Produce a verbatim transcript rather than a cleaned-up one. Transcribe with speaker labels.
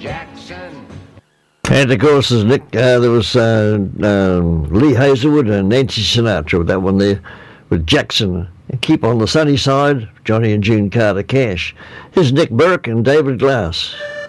Speaker 1: Jackson.
Speaker 2: And of course, as Nick, uh, there was uh, uh, Lee Hazelwood and Nancy Sinatra with that one there, with Jackson. And Keep on the Sunny Side, Johnny and June Carter Cash. Here's Nick Burke and David Glass.